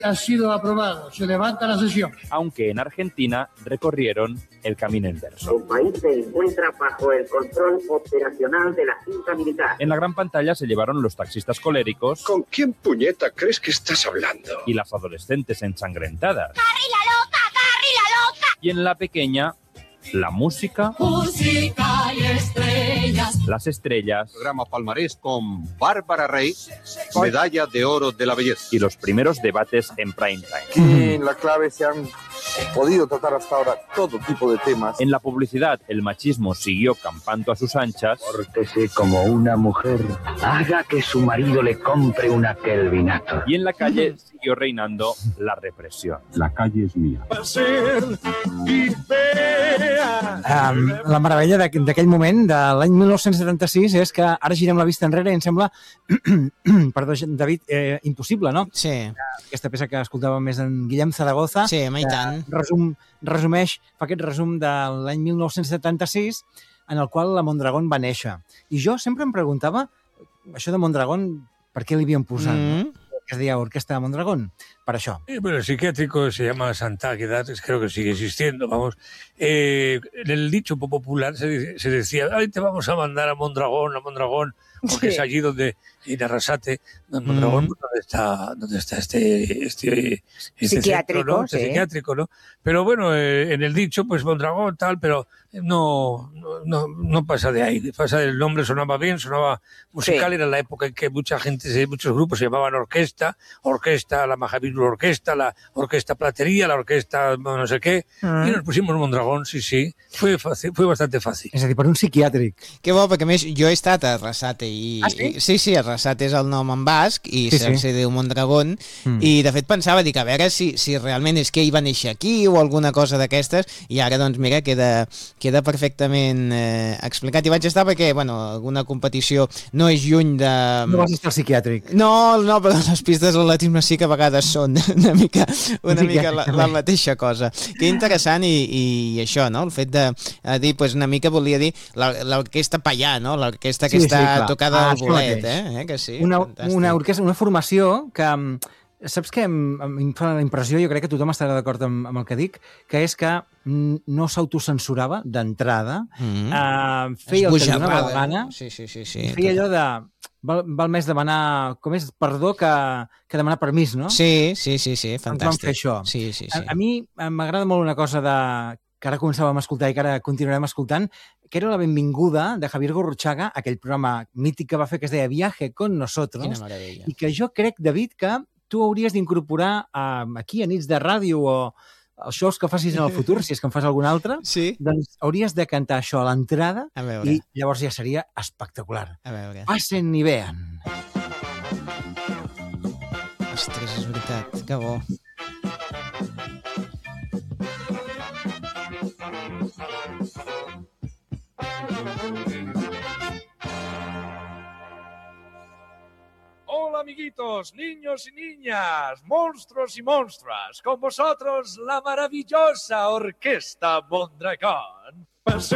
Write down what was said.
Ha sido aprobado. Se levanta la sesión. Aunque en Argentina recorrieron el camino inverso. El país se encuentra bajo el control operacional de la junta militar. En la gran pantalla se llevaron los taxistas coléricos. ¿Con quién puñeta crees que estás hablando? Y las adolescentes ensangrentadas. ¡Carrie la loca! ¡Carrie la loca! Y en la pequeña, la música. Música y estrellas. Las estrellas. Programa Palmarés con Bárbara Rey, medalla de oro de la belleza. Y los primeros debates en prime time. En la clave se han podido tratar hasta ahora todo tipo de temas. En la publicidad, el machismo siguió campando a sus anchas. Pórtese como una mujer. Haga que su marido le compre una Kelvinator. Y en la calle siguió reinando la represión. La calle es mía. La meravella d'aquell moment, de l'any 1976, és que ara girem la vista enrere i em sembla, perdó, David, impossible, no? Sí. Aquesta peça que escoltàvem més en Guillem Zaragoza. Sí, i tant. Fa aquest resum de l'any 1976, en el qual la Mondragón va néixer. I jo sempre em preguntava, això de Mondragón, per què li havien posat? Que es deia Orquesta de Mondragón, para això. Bueno, el psiquiátrico se llama Santa Águeda, creo que sigue existiendo, vamos. En el dicho popular se decía, ay, te vamos a mandar a Mondragón, porque es allí donde, en Arrasate, Mondragón, donde está este psiquiátrico, centro, ¿no? Este psiquiátrico, ¿no? Pero bueno, en el dicho, pues Mondragón, tal, pero no pasa de ahí. El nombre sonaba bien, sonaba musical, era la época en que muchos grupos se llamaban orquesta, la Mahavir Orquesta, la Orquesta Platería, la Orquesta no sé qué, i nos pusimos Mondragón, sí, fue bastante fàcil. És a dir, per un psiquiàtric. Que bo, perquè a més jo he estat a Arrasate i... Sí, Arrasate és el nom en basc i se diu Mondragón i de fet pensava, dic, a veure si realment és que ell va néixer aquí o alguna cosa d'aquestes i ara doncs mira, queda perfectament explicat i vaig estar perquè, bueno, alguna competició no és lluny de... No vas estar al psiquiàtric. No, però les pistes d'atletisme sí que a vegades són una mica la mateixa cosa. Que interessant i això, no? El fet de dir, pues una mica volia dir l'orquestra Pallà, no? L'orquestra que està tocada al bolet, que sí. Una orquestra, una formació que... Saps què em fa la impressió, jo crec que tothom estarà d'acord amb el que dic, que és que no s'autocensurava d'entrada, feia el que li donava la gana, feia allò de... Val més demanar, com és, perdó que demanar permís, no? Sí, fantàstic. Ens vam fer això. Sí. A mi m'agrada molt una cosa que ara començàvem a escoltar i que ara continuarem escoltant, que era la benvinguda de Javier Gurruchaga, aquell programa mític que va fer que es deia Viaje con Nosotros. Quina meravella. I que jo crec, David, que tu hauries d'incorporar aquí a nits de ràdio o els shows que facis en el futur, si és que en fas algun altre, doncs hauries de cantar això a l'entrada i llavors ja seria espectacular. A veure. Passen i vean. Ostres, és veritat, que bo. Hola amiguitos, niños y niñas, monstruos y monstruas, con vosotros la maravillosa Orquesta Mondragón.